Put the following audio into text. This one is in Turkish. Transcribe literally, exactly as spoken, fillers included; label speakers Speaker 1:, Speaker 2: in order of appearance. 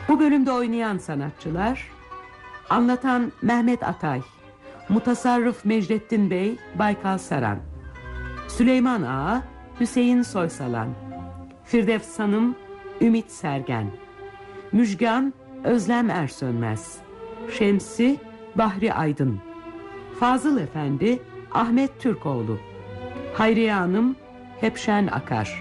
Speaker 1: Bu bölümde oynayan sanatçılar: anlatan Mehmet Atay, mutasarrıf Mecdettin Bey, Baykal Saran, Süleyman Ağa, Hüseyin Soysalan, Firdevs Hanım, Ümit Sergen, Müjgan, Özlem Ersönmez, Şemsi, Bahri Aydın, Fazıl Efendi, Ahmet Türkoğlu, Hayriye Hanım, Hepşen Akar.